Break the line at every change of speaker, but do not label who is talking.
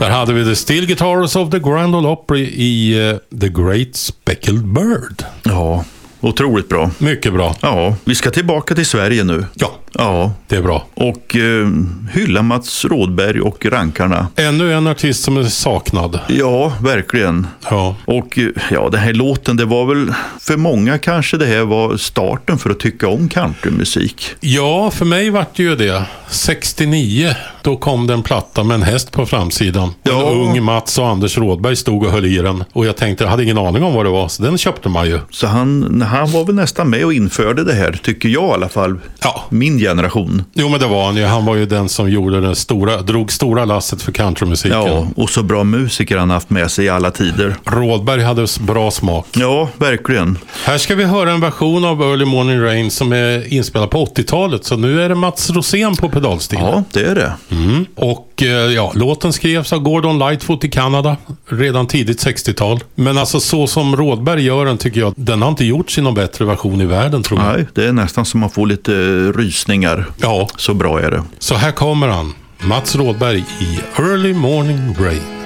Där hade vi The Steel Guitars of the Grand Ole Opry i The Great Speckled Bird.
Ja, otroligt bra.
Mycket bra.
Ja, vi ska tillbaka till Sverige nu.
Ja, det är bra.
Och hylla Mats Rådberg och rankarna.
Ännu en artist som är saknad.
Ja, verkligen.
Ja.
Och ja, den här låten, det var väl för många kanske det här var starten för att tycka om countrymusik.
Ja, för mig var det ju det. 69, då kom det en platta med en häst på framsidan.
Ja.
En ung Mats och Anders Rådberg stod och höll i den. Och jag tänkte, jag hade ingen aning om vad det var, så den köpte man ju.
Så han var väl nästan med och införde det här, tycker jag i alla fall.
Ja.
Min generation.
Jo, men det var han ju. Han var ju den som gjorde drog stora lasset för countrymusiken.
Ja, och så bra musiker han haft med sig i alla tider.
Rådberg hade bra smak.
Ja, verkligen.
Här ska vi höra en version av Early Morning Rain som är inspelad på 80-talet. Så nu är det Mats Rosén på pedalstil.
Ja, det är det.
Och låten skrevs av Gordon Lightfoot i Kanada redan tidigt 60-tal. Men alltså så som Rådberg gör den, tycker jag, den har inte gjorts i någon bättre version i världen, tror jag.
Nej, det är nästan som man får lite rysningar.
Ja.
Så bra är det.
Så här kommer han, Mats Rådberg i Early Morning Rain.